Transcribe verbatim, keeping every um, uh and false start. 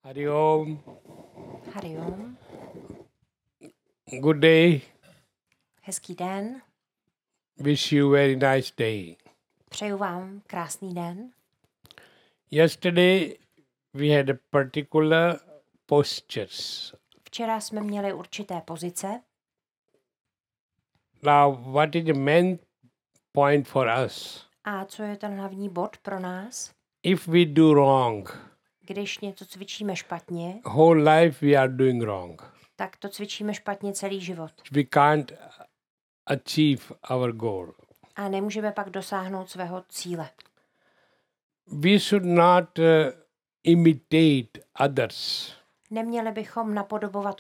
Hari Om. Hari Om. Good day. Hezký den. Wish you very nice day. Přeju vám krásný den. Yesterday we had a particular postures. Včera jsme měli určité pozice. Now, what is the main point for us? A co je ten hlavní bod pro nás? If we do wrong, Když něco cvičíme špatně, whole life we are doing wrong. tak to cvičíme špatně celý život. We can't achieve our goal. A nemůžeme pak dosáhnout svého cíle. We should not uh, imitate others. Neměli bychom napodobovat